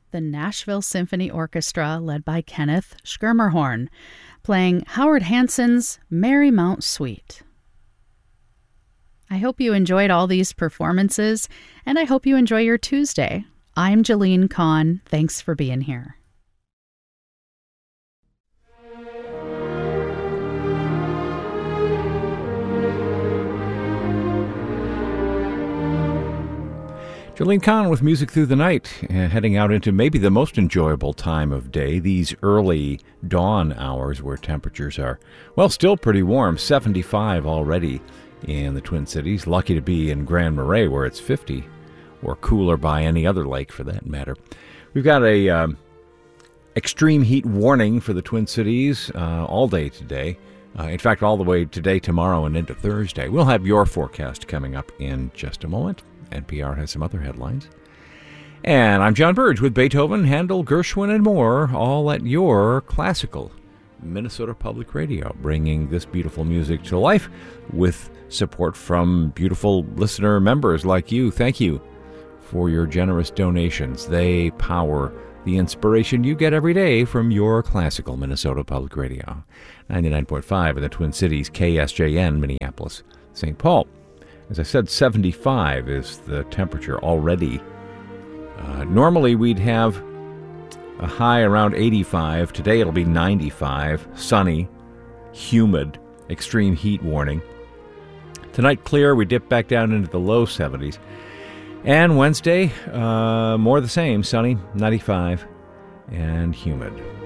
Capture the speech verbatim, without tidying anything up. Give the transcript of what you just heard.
the Nashville Symphony Orchestra, led by Kenneth Schermerhorn, playing Howard Hanson's Marymount Suite. I hope you enjoyed all these performances, and I hope you enjoy your Tuesday. I'm Jolene Kahn. Thanks for being here. Jolene Kahn with Music Through the Night, uh, heading out into maybe the most enjoyable time of day, these early dawn hours where temperatures are, well, still pretty warm, seventy-five already in the Twin Cities. Lucky to be in Grand Marais where it's fifty, or cooler by any other lake for that matter. We've got a um, extreme heat warning for the Twin Cities uh, all day today. Uh, in fact, all the way today, tomorrow, and into Thursday. We'll have your forecast coming up in just a moment. N P R has some other headlines. And I'm John Burge with Beethoven, Handel, Gershwin, and more, all at your classical Minnesota Public Radio, bringing this beautiful music to life with support from beautiful listener members like you. Thank you for your generous donations. They power the inspiration you get every day from your classical Minnesota Public Radio. ninety-nine point five in the Twin Cities, K S J N, Minneapolis, Saint Paul. As I said, seventy-five is the temperature already. Uh, normally we'd have a high around eighty-five. Today it'll be ninety-five, sunny, humid, extreme heat warning. Tonight clear, we dip back down into the low seventies. And Wednesday, uh, more the same, sunny, ninety-five, and humid.